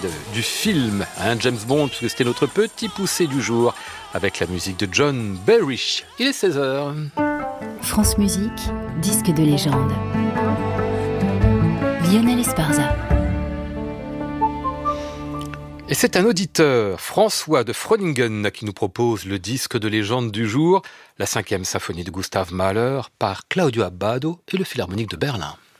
du film, James Bond, puisque c'était notre petit poussé du jour, avec la musique de John Barry. Il est 16h. France Musique, disque de légende. Lionel Esparza. Et c'est un auditeur, François de Froningen, qui nous propose le disque de légende du jour, la 5e symphonie de Gustav Mahler par Claudio Abbado et le Philharmonique de Berlin.